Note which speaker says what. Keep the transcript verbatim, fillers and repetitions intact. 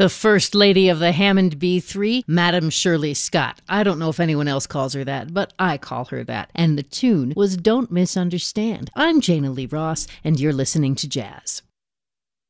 Speaker 1: The First Lady of the Hammond B three, Madam Shirley Scott. I don't know if anyone else calls her that, but I call her that. And the tune was Don't Misunderstand. I'm Jana Lee Ross, and you're listening to Jazz.